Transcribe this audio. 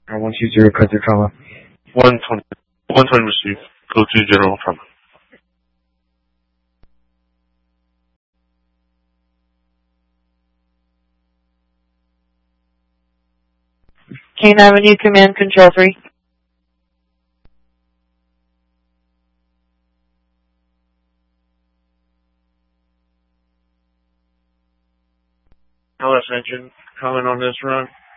120, cut through trauma. 120. 120 received. Go to general trauma. Kane Avenue Command Control 3. LS engine, comment on this run.